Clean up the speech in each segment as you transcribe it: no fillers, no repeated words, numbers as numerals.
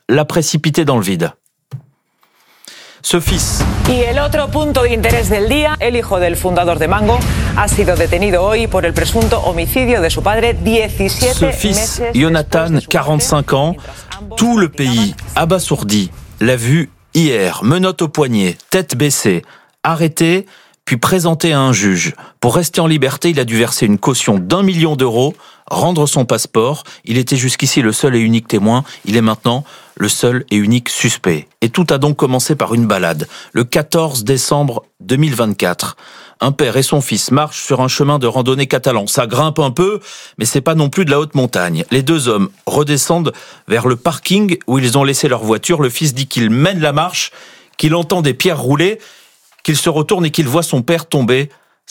l'a précipité dans le vide. Ce fils. Y el otro punto de interés del día, el hijo del fundador de Mango ha sido detenido hoy por el presunto homicidio de su padre 17 Ce fils, Jonathan, 45 ans, tout le pays abasourdi l'a vu hier, menottes au poignet, tête baissée, arrêté, puis présenté à un juge. Pour rester en liberté, il a dû verser une caution d'1 million d'euros, rendre son passeport. Il était jusqu'ici le seul et unique témoin. Il est maintenant le seul et unique suspect. Et tout a donc commencé par une balade. Le 14 décembre 2024, un père et son fils marchent sur un chemin de randonnée catalan. Ça grimpe un peu, mais c'est pas non plus de la haute montagne. Les deux hommes redescendent vers le parking où ils ont laissé leur voiture. Le fils dit qu'il mène la marche, qu'il entend des pierres rouler, qu'il se retourne et qu'il voit son père tomber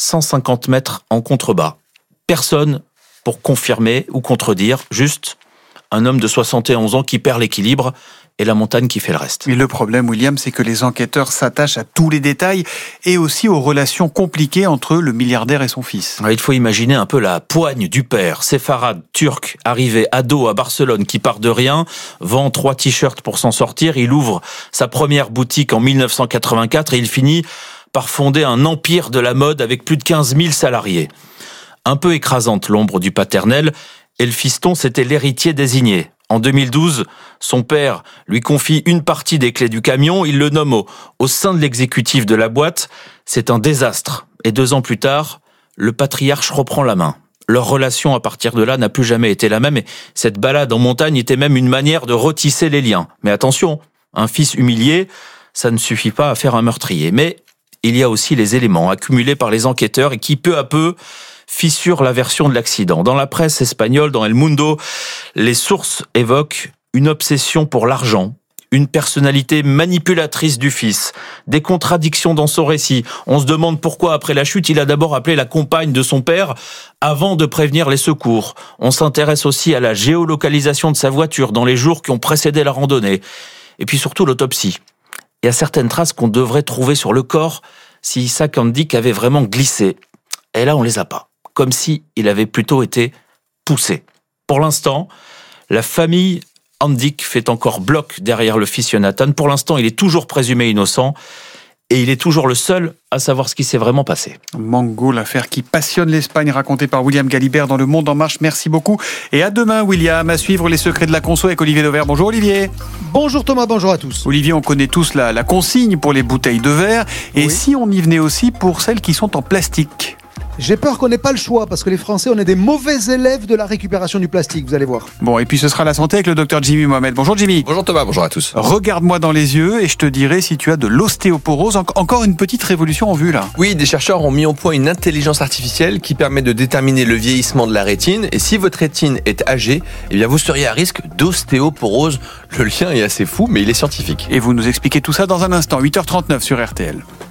150 mètres en contrebas. Personne pour confirmer ou contredire, juste un homme de 71 ans qui perd l'équilibre et la montagne qui fait le reste. Mais le problème, William, c'est que les enquêteurs s'attachent à tous les détails et aussi aux relations compliquées entre le milliardaire et son fils. Il faut imaginer un peu la poigne du père, séfarade turc, arrivé ado à Barcelone, qui part de rien, vend 3 t-shirts pour s'en sortir, il ouvre sa première boutique en 1984 et il finit par fonder un empire de la mode avec plus de 15 000 salariés. Un peu écrasante l'ombre du paternel, et le fiston, c'était l'héritier désigné. En 2012, son père lui confie une partie des clés du camion, il le nomme au sein de l'exécutif de la boîte. C'est un désastre. Et 2 ans plus tard, le patriarche reprend la main. Leur relation à partir de là n'a plus jamais été la même et cette balade en montagne était même une manière de retisser les liens. Mais attention, un fils humilié, ça ne suffit pas à faire un meurtrier. Mais il y a aussi les éléments accumulés par les enquêteurs et qui peu à peu fissure la version de l'accident. Dans la presse espagnole, dans El Mundo, les sources évoquent une obsession pour l'argent, une personnalité manipulatrice du fils, des contradictions dans son récit. On se demande pourquoi, après la chute, il a d'abord appelé la compagne de son père avant de prévenir les secours. On s'intéresse aussi à la géolocalisation de sa voiture dans les jours qui ont précédé la randonnée. Et puis surtout l'autopsie. Il y a certaines traces qu'on devrait trouver sur le corps si Isaac Handic avait vraiment glissé. Et là, on les a pas. Comme si il avait plutôt été poussé. Pour l'instant, la famille Handic fait encore bloc derrière le fils Jonathan. Pour l'instant, il est toujours présumé innocent et il est toujours le seul à savoir ce qui s'est vraiment passé. Mango, l'affaire qui passionne l'Espagne, racontée par William Galibert dans Le Monde en Marche. Merci beaucoup. Et à demain, William, à suivre les secrets de la conso avec Olivier Dauvert. Bonjour Olivier. Bonjour Thomas, bonjour à tous. Olivier, on connaît tous la consigne pour les bouteilles de verre. Et si on y venait aussi pour celles qui sont en plastique ? J'ai peur qu'on n'ait pas le choix, parce que les Français, on est des mauvais élèves de la récupération du plastique, vous allez voir. Bon, et puis ce sera la santé avec le docteur Jimmy Mohamed. Bonjour Jimmy. Bonjour Thomas, bonjour à tous. Regarde-moi dans les yeux et je te dirai si tu as de l'ostéoporose. Encore une petite révolution en vue là. Oui, des chercheurs ont mis au point une intelligence artificielle qui permet de déterminer le vieillissement de la rétine. Et si votre rétine est âgée, eh bien vous seriez à risque d'ostéoporose. Le lien est assez fou, mais il est scientifique. Et vous nous expliquez tout ça dans un instant, 8h39 sur RTL.